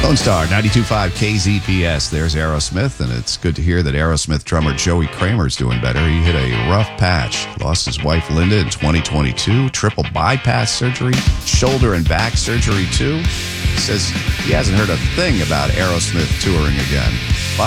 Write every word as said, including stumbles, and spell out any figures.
Lone Star, ninety-two point five K Z P S. There's Aerosmith, and it's good to hear that Aerosmith drummer Joey Kramer's doing better. He hit a rough patch. Lost his wife Linda in twenty twenty-two. Triple bypass surgery. Shoulder and back surgery, too. He says he hasn't heard a thing about Aerosmith touring again. But